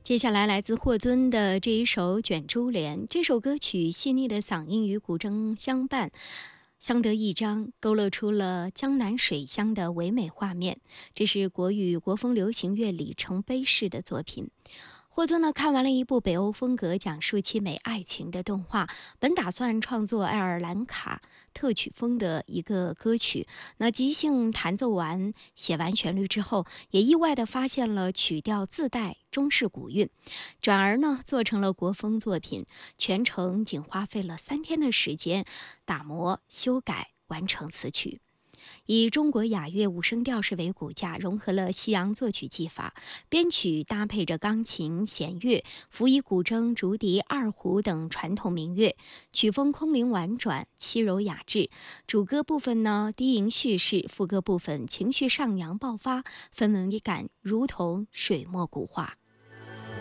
接下来，来自霍尊的这一首《卷珠帘》，这首歌曲细腻的嗓音与古筝相伴，相得益彰，勾勒出了江南水乡的唯美画面。这是国语国风流行乐里程碑式的作品。霍尊呢，看完了一部北欧风格讲述凄美爱情的动画，本打算创作爱尔兰卡特曲风的一个歌曲。那即兴弹奏完、写完旋律之后，也意外地发现了曲调自带中式古韵，转而呢做成了国风作品，全程仅花费了3天的时间打磨、修改完成此曲。以中国雅乐五声调式为骨架，融合了西洋作曲技法，编曲搭配着钢琴、弦乐，辅以古筝、竹笛、二胡等传统民乐，曲风空灵婉转，凄柔雅致。主歌部分呢低吟叙事，副歌部分情绪上扬爆发，氛围感如同水墨古画。